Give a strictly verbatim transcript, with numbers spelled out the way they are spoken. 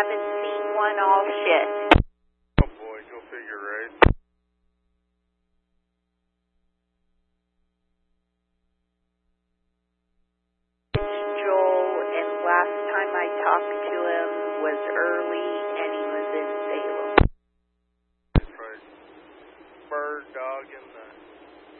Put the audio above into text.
haven't seen one all shit. Oh boy, go figure, right? It's Joel, and last time I talked to him was early, and he was in